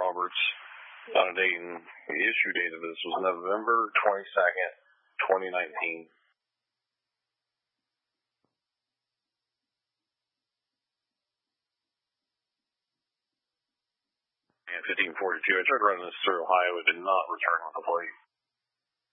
Roberts on a date, and the issue date of this was November 22nd, 2019. And 1542, I tried running this through Ohio. It did not return on the plate.